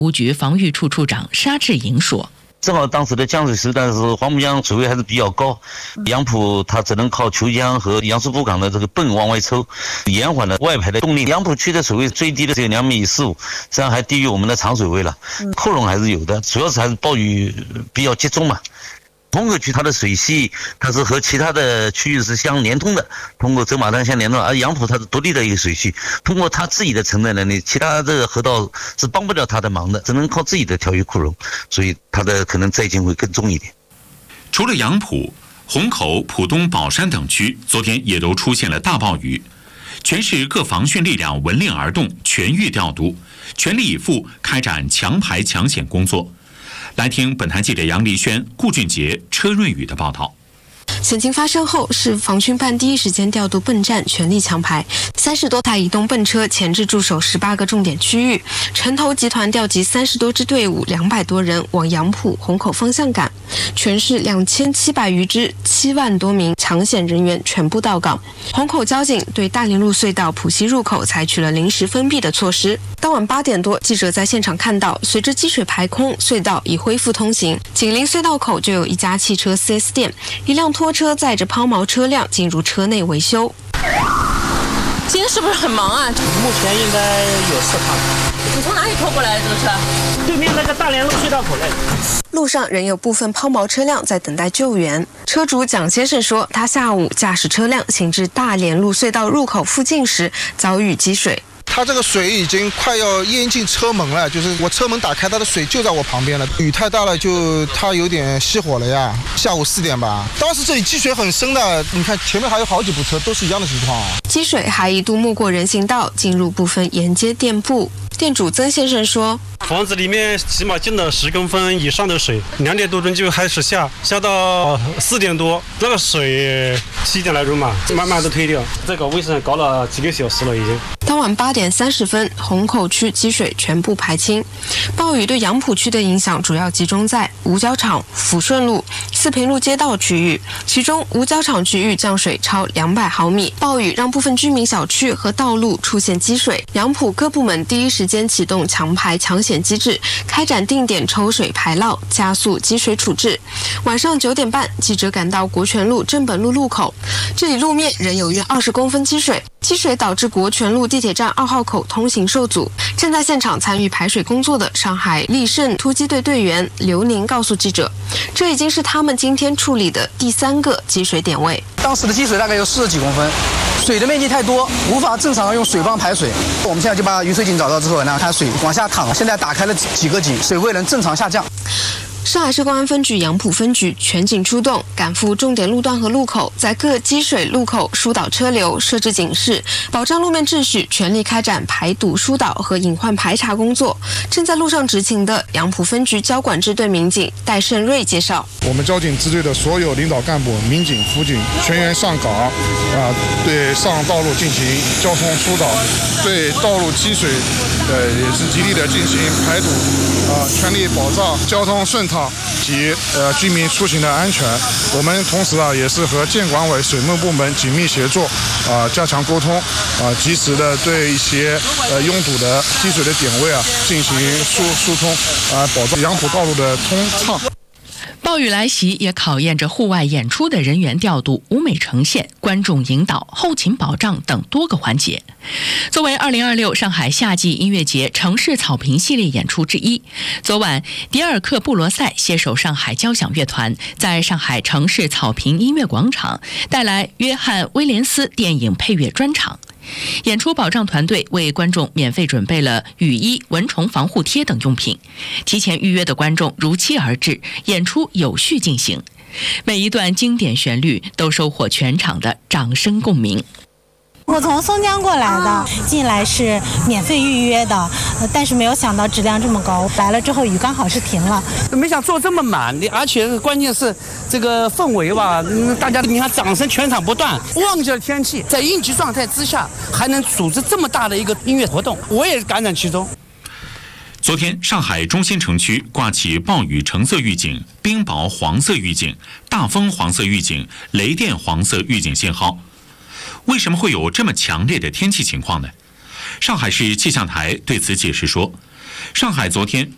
务局防御处处长沙志营说。 正好当时的江水时，但是黄浦江水位还是比较高，杨浦它只能靠虬江和杨树浦港的这个泵往外抽，延缓了外排的动力。杨浦区的水位最低的只有2.45米，这样还低于我们的长水位了。扩容还是有的，主要是还是暴雨比较集中嘛。虹口区它的水系它是和其他的区域是相连通的，通过走马滩相连通，而杨浦它是独立的一个水系，通过它自己的承载能力，其他的河道是帮不了它的忙的，只能靠自己的调育扩容，所以它的可能载进会更重一点。 除了杨浦、虹口、浦东、宝山等区，昨天也都出现了大暴雨，全市各防汛力量闻令而动，全域调度，全力以赴开展强排强险工作。来听本台记者杨丽轩、顾俊杰、车润宇的报道。 险情发生后，市防汛办第一时间调度泵站，全力强排，30多台移动泵车前置驻守18个重点区域，城投集团调集30多支队伍，200多人往杨浦、虹口方向赶，全市2700余支，7万多名抢险人员全部到岗。虹口交警对大连路隧道浦西入口采取了临时封闭的措施。当晚8点多，记者在现场看到，随着积水排空，隧道已恢复通行。紧邻隧道口就有一家汽车 4S 店，一辆拖车载着抛锚车辆进入车内维修。 今天是不是很忙啊？ 目前应该有4趟。 你从哪里拖过来的这个车？ 对面那个大连路隧道口来的。 路上仍有部分抛锚车辆在等待救援。车主蒋先生说，他下午驾驶车辆行至大连路隧道入口附近时遭遇积水。 它这个水已经快要淹进车门了，就是我车门打开，它的水就在我旁边了。雨太大了，就它有点熄火了呀。下午4点吧，当时这里积水很深的，你看前面还有好几部车，都是一样的情况啊。 积水还一度没过人行道，进入部分沿街店铺。店主曾先生说， 房子里面起码进了10公分以上的水，2点多钟就开始下到4点多，那个水7点来钟嘛，慢慢的推掉。这个卫生搞了几个小时了已经。 当晚8点30分，虹口区积水全部排清。暴雨对杨浦区的影响主要集中在五角场、抚顺路、四平路街道区域，其中五角场区域降水超200毫米。暴雨让部分居民小区和道路出现积水，杨浦各部门第一时间启动强排强险机制，开展定点抽水排涝，加速积水处置。晚上9点半，记者赶到国权路正本路路口，这里路面仍有约20公分积水。积水导致国权路地铁站2号口通行受阻。正在现场参与排水工作的上海立胜突击队队员刘宁告诉记者，这已经是他们今天处理的第3个积水点位。 当时的积水大概有40几公分，水的面积太多，无法正常用水泵排水。我们现在就把雨水井找到之后，让它水往下淌，现在打开了几个井，水位能正常下降。上海市公安分局杨浦分局全警出动，赶赴重点路段和路口，在各积水路口疏导车流，设置警示，保障路面秩序，全力开展排堵疏导和隐患排查工作。正在路上执勤的杨浦分局交管支队民警戴胜瑞介绍， 我们交警支队的所有领导干部、民警、辅警全员上岗，对上道路进行交通疏导，对道路积水也是极力的进行排堵，全力保障交通顺畅及居民出行的安全。我们同时也是和建管委水务部门紧密协作，加强沟通，及时的对一些拥堵的积水的点位进行疏通，保证杨浦道路的通畅。 暴雨来袭也考验着户外演出的人员调度、舞美呈现、观众引导、后勤保障等多个环节。作为2026上海夏季音乐节城市草坪系列演出之一，昨晚迪尔克布罗塞携手上海交响乐团，在上海城市草坪音乐广场带来约翰·威廉斯电影配乐专场。演出保障团队为观众免费准备了雨衣、蚊虫防护贴等用品，提前预约的观众如期而至，演出有序进行。每一段经典旋律都收获全场的掌声共鸣。 我从松江过来的，进来是免费预约的，但是没有想到质量这么高。来了之后雨刚好是停了， 没想做这么满，而且关键是这个氛围吧，大家你看掌声全场不断，忘记了天气，在应急状态之下还能组织这么大的一个音乐活动，我也感染其中。 昨天，上海中心城区挂起暴雨橙色预警、冰雹黄色预警、大风黄色预警、雷电黄色预警信号。为什么会有这么强烈的天气情况呢？上海市气象台对此解释说，上海昨天